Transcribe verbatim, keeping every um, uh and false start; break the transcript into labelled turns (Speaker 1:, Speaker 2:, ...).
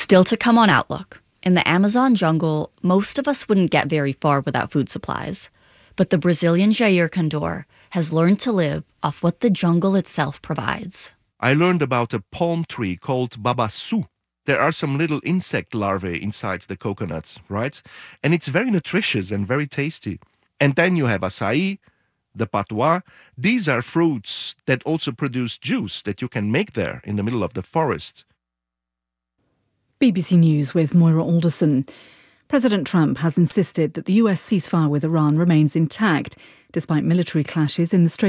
Speaker 1: Still to come on Outlook. In the Amazon jungle, most of us wouldn't get very far without food supplies. But the Brazilian Jair Condor has learned to live off what the jungle itself provides.
Speaker 2: I learned about a palm tree called babaçu. There are some little insect larvae inside the coconuts, right? And it's very nutritious and very tasty. And then you have acai, the patois. These are fruits that also produce juice that you can make there in the middle of the forest.
Speaker 3: B B C News with Moira Alderson. President Trump has insisted that the U S ceasefire with Iran remains intact, despite military clashes in the Strait